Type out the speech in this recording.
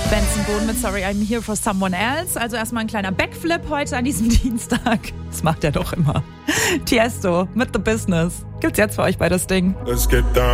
Benson Boone mit Sorry I'm Here for Someone Else. Also erstmal ein kleiner Backflip heute an diesem Dienstag. Das macht er doch immer. Tiesto mit The Business. Gibt's jetzt für euch bei das Ding. Let's get down.